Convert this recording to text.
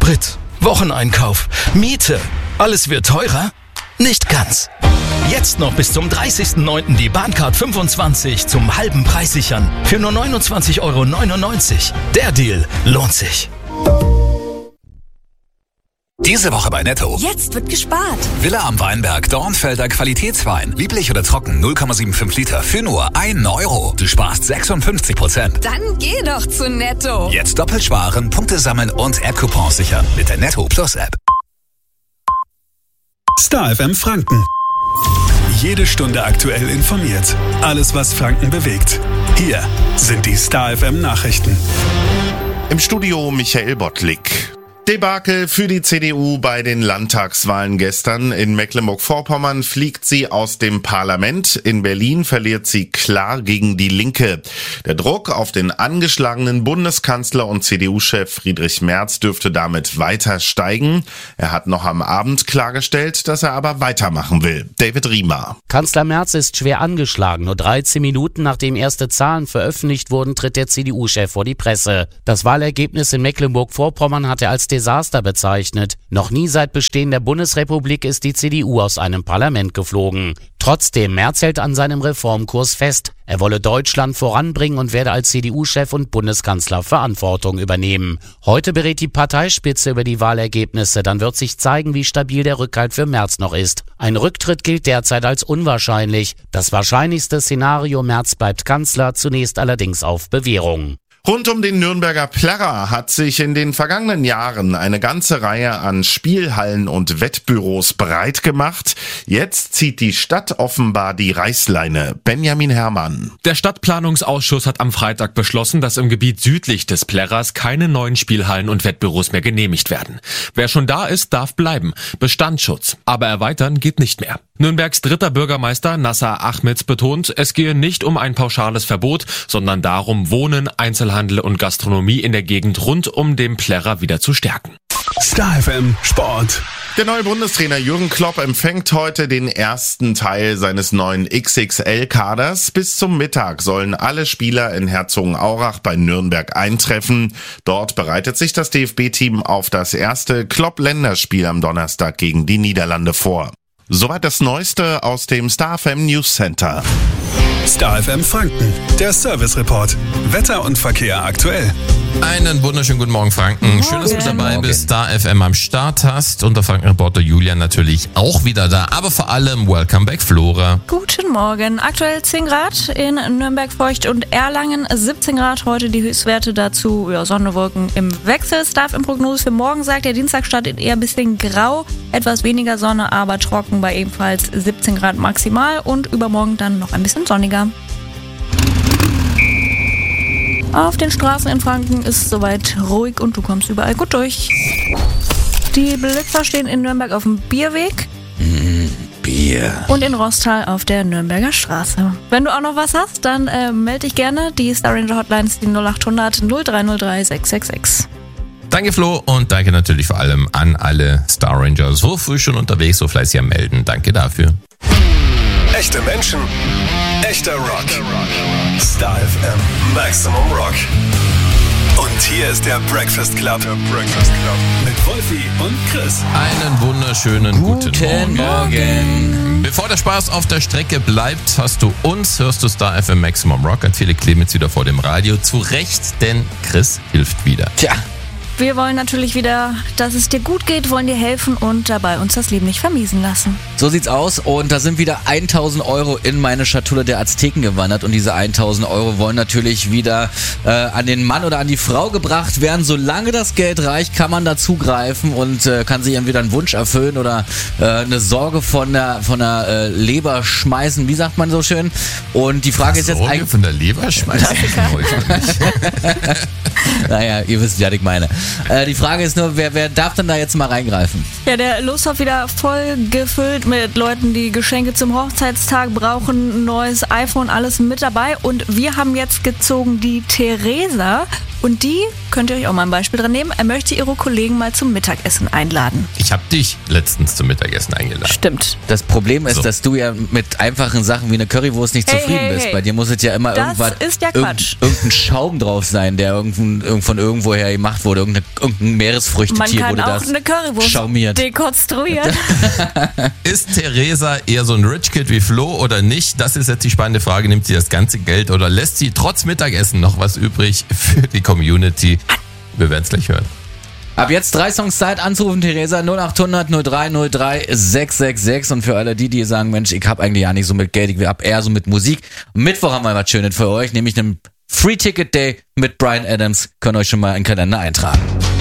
Sprit, Wocheneinkauf, Miete. Alles wird teurer? Nicht ganz. Jetzt noch bis zum 30.09. die Bahncard 25 zum halben Preis sichern. Für nur 29,99 €. Der Deal lohnt sich. Diese Woche bei Netto. Jetzt wird gespart. Villa am Weinberg, Dornfelder Qualitätswein. Lieblich oder trocken, 0,75 Liter für nur 1 €. Du sparst 56%. Dann geh doch zu Netto. Jetzt doppelt sparen, Punkte sammeln und App-Coupons sichern mit der Netto Plus App. Star FM Franken. Jede Stunde aktuell informiert. Alles, was Franken bewegt. Hier sind die Star FM Nachrichten. Im Studio Michael Bottlik. Debakel für die CDU bei den Landtagswahlen gestern. In Mecklenburg-Vorpommern fliegt sie aus dem Parlament. In Berlin verliert sie klar gegen die Linke. Der Druck auf den angeschlagenen Bundeskanzler und CDU-Chef Friedrich Merz dürfte damit weiter steigen. Er hat noch am Abend klargestellt, dass er aber weitermachen will. David Riemer. Kanzler Merz ist schwer angeschlagen. Nur 13 Minuten nachdem erste Zahlen veröffentlicht wurden, tritt der CDU-Chef vor die Presse. Das Wahlergebnis in Mecklenburg-Vorpommern hat er als Desaster bezeichnet. Noch nie seit Bestehen der Bundesrepublik ist die CDU aus einem Parlament geflogen. Trotzdem, Merz hält an seinem Reformkurs fest. Er wolle Deutschland voranbringen und werde als CDU-Chef und Bundeskanzler Verantwortung übernehmen. Heute berät die Parteispitze über die Wahlergebnisse. Dann wird sich zeigen, wie stabil der Rückhalt für Merz noch ist. Ein Rücktritt gilt derzeit als unwahrscheinlich. Das wahrscheinlichste Szenario: Merz bleibt Kanzler, zunächst allerdings auf Bewährung. Rund um den Nürnberger Plärrer hat sich in den vergangenen Jahren eine ganze Reihe an Spielhallen und Wettbüros breit gemacht. Jetzt zieht die Stadt offenbar die Reißleine. Benjamin Herrmann. Der Stadtplanungsausschuss hat am Freitag beschlossen, dass im Gebiet südlich des Plärrers keine neuen Spielhallen und Wettbüros mehr genehmigt werden. Wer schon da ist, darf bleiben. Bestandsschutz. Aber erweitern geht nicht mehr. Nürnbergs dritter Bürgermeister Nassar Ahmeds betont, es gehe nicht um ein pauschales Verbot, sondern darum, Wohnen, Einzelhandel und Gastronomie in der Gegend rund um den Plärrer wieder zu stärken. Star FM Sport. Der neue Bundestrainer Jürgen Klopp empfängt heute den ersten Teil seines neuen XXL-Kaders. Bis zum Mittag sollen alle Spieler in Herzogenaurach bei Nürnberg eintreffen. Dort bereitet sich das DFB-Team auf das erste Klopp-Länderspiel am Donnerstag gegen die Niederlande vor. Soweit das Neueste aus dem Star FM News Center. Star FM Franken, der Service Report. Wetter und Verkehr aktuell. Einen wunderschönen guten Morgen, Franken. Schön, dass du mit dabei bist, Star FM am Start hast. Und der Franken-Reporter Julian natürlich auch wieder da. Aber vor allem, welcome back, Flora. Guten Morgen. Aktuell 10 Grad in Nürnberg, Feucht und Erlangen. 17 Grad heute die Höchstwerte dazu. Ja, Sonne, Wolken im Wechsel. Star FM Prognose für morgen sagt, der Dienstag startet eher ein bisschen grau. Etwas weniger Sonne, aber trocken bei ebenfalls 17 Grad maximal. Und übermorgen dann noch ein bisschen sonniger. Auf den Straßen in Franken ist soweit ruhig und du kommst überall gut durch. Die Blitzer stehen in Nürnberg auf dem Bierweg. Bier. Und in Rostal auf der Nürnberger Straße. Wenn du auch noch was hast, dann melde dich gerne. Die Star Ranger Hotline ist die 0800 0303 666. Danke, Flo, und danke natürlich vor allem an alle Star Ranger. So früh schon unterwegs, so fleißig am Melden. Danke dafür. Echte Menschen, echter Rock. Star FM Maximum Rock. Und hier ist der Breakfast Club. Mit Wolfi und Chris. Einen wunderschönen guten Morgen. Bevor der Spaß auf der Strecke bleibt, hörst du Star FM Maximum Rock. Hat Felix Clemens wieder vor dem Radio. Zu Recht, denn Chris hilft wieder. Tja. Wir wollen natürlich wieder, dass es dir gut geht, wollen dir helfen und dabei uns das Leben nicht vermiesen lassen. So sieht's aus und da sind wieder 1.000 € in meine Schatulle der Azteken gewandert und diese 1.000 € wollen natürlich wieder an den Mann oder an die Frau gebracht werden. Solange das Geld reicht, kann man da zugreifen und kann sich entweder einen Wunsch erfüllen oder eine Sorge von der Leber schmeißen, wie sagt man so schön? Und die Frage ist jetzt eigentlich... von der Leber schmeißen? Naja, ihr wisst, was ich meine. Die Frage ist nur, wer darf denn da jetzt mal reingreifen? Ja, der Lostopf wieder voll gefüllt mit Leuten, die Geschenke zum Hochzeitstag brauchen, ein neues iPhone, alles mit dabei. Und wir haben jetzt gezogen die Theresa Und die, könnt ihr euch auch mal ein Beispiel dran nehmen, er möchte ihre Kollegen mal zum Mittagessen einladen. Ich habe dich letztens zum Mittagessen eingeladen. Stimmt. Das Problem ist, So. dass du ja mit einfachen Sachen wie eine Currywurst nicht zufrieden bist. Bei dir muss es ja immer Das ist ja Quatsch. irgendein Schaum drauf sein, der von irgendwoher gemacht wurde. Irgendein Meeresfrüchtetier Man wurde kann auch das eine Currywurst schaumiert. dekonstruieren. Ist Theresa eher so ein Rich Kid wie Flo oder nicht? Das ist jetzt die spannende Frage. Nimmt sie das ganze Geld oder lässt sie trotz Mittagessen noch was übrig für die Community? Wir werden es gleich hören. Ab jetzt 3 Songs Zeit anzurufen, Theresa, 0800 03 03 666. Und für alle die sagen, Mensch, ich hab eigentlich ja nicht so mit Geld, ich hab eher so mit Musik. Mittwoch haben wir was Schönes für euch, nämlich einen Free Ticket Day mit Bryan Adams. Könnt ihr euch schon mal in den Kalender eintragen.